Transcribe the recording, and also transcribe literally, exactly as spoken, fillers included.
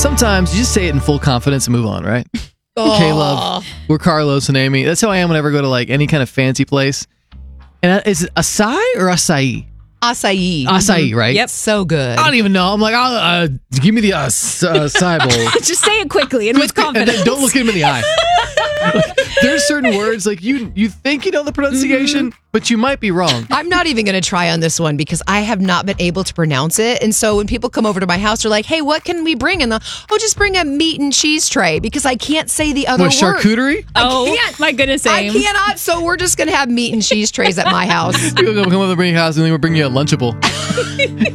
Sometimes you just say it in full confidence and move on, right? Oh. K-Love, we're Carlos and Amy. That's how I am whenever I go to like any kind of fancy place. And is it acai or acai? Acai. Acai, right? Yep. So good. I don't even know. I'm like, oh, uh, give me the uh, s- uh, acai bowl. Just say it quickly and with And confidence. then don't look him in the eye. Like, there's certain words like you you think you know the pronunciation, mm-hmm. but you might be wrong. I'm not even going to try on this one because I have not been able to pronounce it. And so when people come over to my house, they're like, hey, what can we bring? And they'll, oh, just bring a meat and cheese tray because I can't say the other What, word. charcuterie? Oh, I can't. my goodness, I Aim. cannot. So we're just going to have meat and cheese trays at my house. You'll come over to bring your house and then we'll bring you a Lunchable.